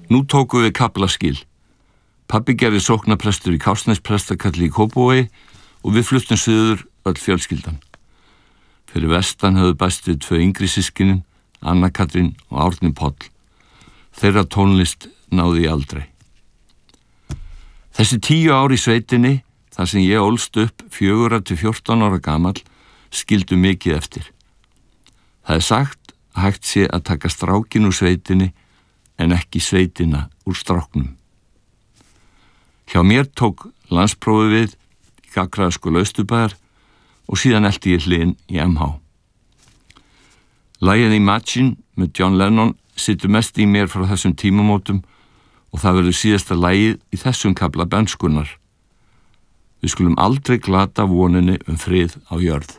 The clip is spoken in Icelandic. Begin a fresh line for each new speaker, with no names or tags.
Nú tóku við kaflaskil. Pabbi gerði sóknarprestur í Kársnesprestakalli í Kópavogi og við fluttum suður öll fjölskyldan. Fyrir vestan höfðu bæst við 2 yngri systkinin, Anna Katrín og Árni Páll. Þeirra tónlist náði ég aldrei. Þessi 10 ár í sveitinni, þar sem ég ólst upp 4 til 14 ára gamall, skildu mikið eftir. Það sagt að hægt sé að taka strákin úr sveitinni en ekki sveitina úr stráknum. Hjá mér tók landsprófið við í Gagnfræðaskóla Austurbæjar og síðan elti ég hlyn í MH. Lagið Imagine með John Lennon situr mest í mér frá þessum tímamótum og það verður síðasta lagið í þessum kafla bernskunnar. Við skulum aldrei glata voninni frið á jörð.